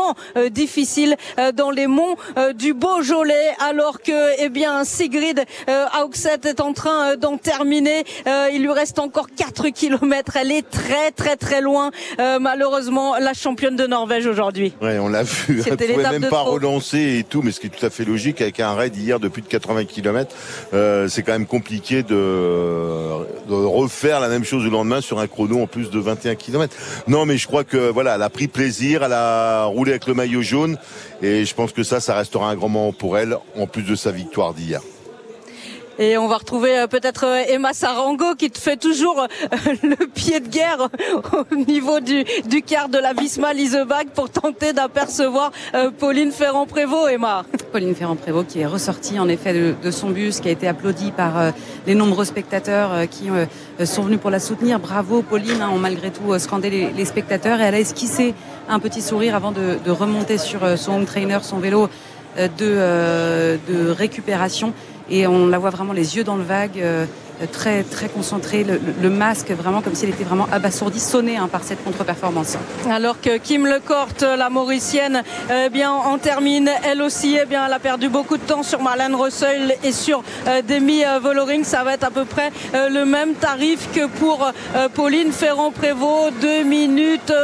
extrêmement difficile dans les monts du Beaujolais, alors que Sigrid Haugset est en train d'en terminer. Il lui reste encore 4 kilomètres. Elle est très très très loin, malheureusement, la championne de Norvège aujourd'hui. Ouais, on l'a vu. Elle pouvait même pas relancer et tout, mais ce qui est tout à fait logique avec un raid hier de plus de 80 km. C'est quand même compliqué de refaire la même chose le lendemain sur un chrono en plus de 21 km. Non, mais je crois que voilà, elle a pris plaisir, elle a roulé avec le maillot jaune et je pense que ça restera un grand moment pour elle en plus de sa victoire d'hier. Et on va retrouver peut-être Emma Sarango qui te fait toujours le pied de guerre au niveau du quart de la Visma Leasebag pour tenter d'apercevoir Pauline Ferrand-Prévôt, Emma. Pauline Ferrand-Prévôt qui est ressortie en effet de son bus, qui a été applaudie par les nombreux spectateurs qui sont venus pour la soutenir. Bravo Pauline, ont malgré tout scandé les spectateurs, et elle a esquissé un petit sourire avant de remonter sur son home trainer, son vélo de récupération. Et on la voit vraiment les yeux dans le vague, très très concentrée, le masque vraiment comme si elle était vraiment abasourdie, sonnée par cette contre-performance. Alors que Kim Lecourt, la Mauricienne, en termine elle aussi. Elle a perdu beaucoup de temps sur Marlène Russell et sur Demi Vollering. Ça va être à peu près le même tarif que pour Pauline Ferrand-Prévôt. 2 minutes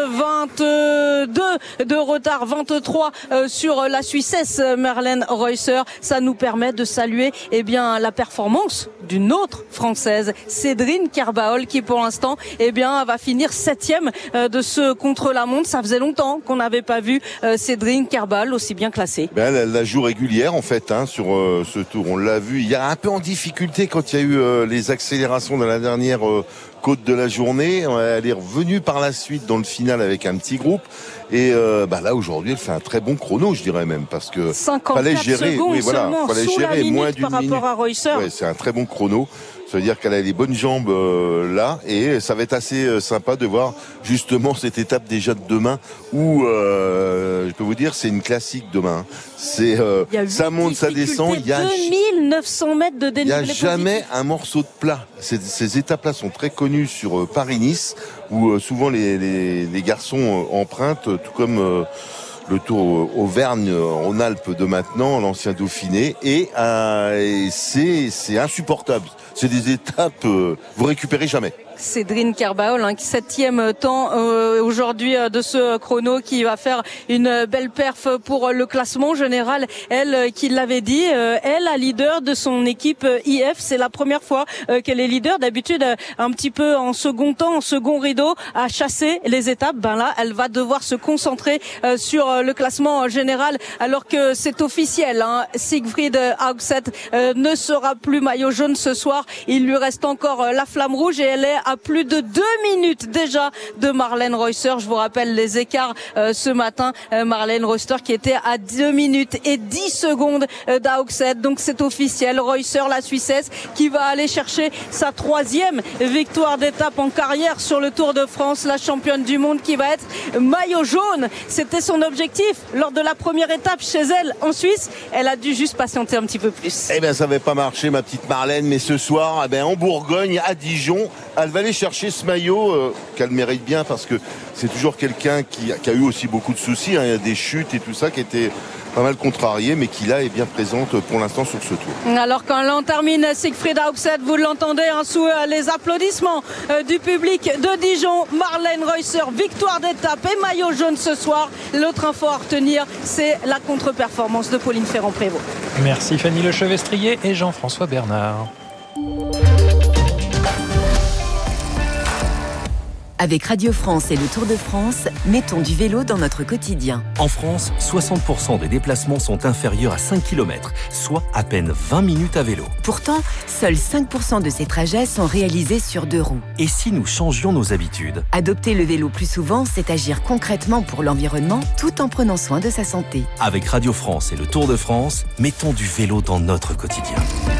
22 de retard, 23 sur la Suissesse Marlène Reusser. Ça nous permet de saluer la performance d'une autre Française, Cédrine Kerbaol, qui pour l'instant va finir 7e de ce contre-la-montre. Ça faisait longtemps qu'on n'avait pas vu Cédrine Kerbaol aussi bien classée. Elle la joue régulière en fait sur ce tour. On l'a vu, il y a un peu en difficulté quand il y a eu les accélérations dans la dernière côte de la journée. Elle est revenue par la suite dans le final avec un petit groupe. Et là aujourd'hui, elle fait un très bon chrono, je dirais même, parce que fallait gérer, fallait gérer moins d'une minute par rapport à Reusser. Ouais, c'est un très bon chrono. Ça veut dire qu'elle a les bonnes jambes là, et ça va être assez sympa de voir justement cette étape déjà de demain où je peux vous dire c'est une classique demain. C'est ça monte, ça descend. Il y a 2900 mètres de dénivelé. Il n'y a jamais un morceau de plat. Ces étapes-là sont très connues sur Paris-Nice, où souvent les garçons empruntent, tout comme le Tour Auvergne-Rhône-Alpes de maintenant, l'ancien Dauphiné, et c'est insupportable. C'est des étapes, vous récupérez jamais. Cédrine Kerbaol, 7e temps aujourd'hui de ce chrono, qui va faire une belle perf pour le classement général. Elle qui l'avait dit, elle, la leader de son équipe IF, c'est la première fois qu'elle est leader. D'habitude, un petit peu en second temps, en second rideau, à chasser les étapes. Là, elle va devoir se concentrer sur le classement général, alors que c'est officiel. Siegfried Haugset ne sera plus maillot jaune ce soir. Il lui reste encore la flamme rouge et elle est à plus de 2 minutes déjà de Marlène Reusser. Je vous rappelle les écarts ce matin. Marlène Reusser qui était à 2 minutes et 10 secondes d'Haugset. Donc c'est officiel. Reusser, la Suissesse, qui va aller chercher sa 3e victoire d'étape en carrière sur le Tour de France. La championne du monde qui va être maillot jaune. C'était son objectif lors de la première étape chez elle en Suisse. Elle a dû juste patienter un petit peu plus. Ça n'avait pas marché, ma petite Marlène, mais ce soir, en Bourgogne, à Dijon, elle va aller chercher ce maillot qu'elle mérite bien, parce que c'est toujours quelqu'un qui a eu aussi beaucoup de soucis. Il y a des chutes et tout ça qui étaient pas mal contrariées, mais qui là est bien présente pour l'instant sur ce tour. Alors quand l'on termine, Siegfried Haugset, vous l'entendez sous les applaudissements du public de Dijon. Marlène Reusser, victoire d'étape et maillot jaune ce soir. L'autre info à retenir, c'est la contre-performance de Pauline Ferrand-Prévôt. Merci Fanny Lechevestrier et Jean-François Bernard. Avec Radio France et le Tour de France, mettons du vélo dans notre quotidien. En France, 60% des déplacements sont inférieurs à 5 km, soit à peine 20 minutes à vélo. Pourtant, seuls 5% de ces trajets sont réalisés sur 2 roues. Et si nous changions nos habitudes ? Adopter le vélo plus souvent, c'est agir concrètement pour l'environnement tout en prenant soin de sa santé. Avec Radio France et le Tour de France, mettons du vélo dans notre quotidien.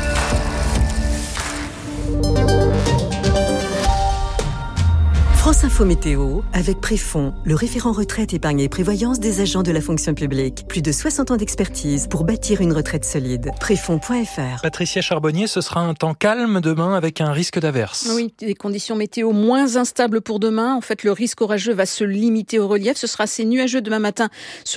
France Info Météo, avec Préfond, le référent retraite, épargne et prévoyance des agents de la fonction publique. Plus de 60 ans d'expertise pour bâtir une retraite solide. Préfond.fr. Patricia Charbonnier, ce sera un temps calme demain avec un risque d'averse. Oui, des conditions météo moins instables pour demain. En fait, le risque orageux va se limiter au relief. Ce sera assez nuageux demain matin sur